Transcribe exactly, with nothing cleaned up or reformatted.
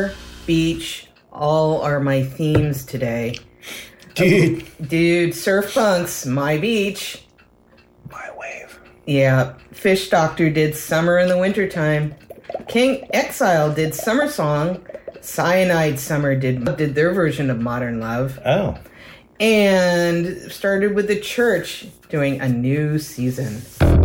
beach, all are my themes today. Dude. Dude, Surf Punks, My Beach. My Wave. Yeah. Fish Doctor did Summer in the Wintertime. King Exile did Summer Song. Cyanide Summer did did their version of Modern Love. Oh. And started with The Church doing A New Season.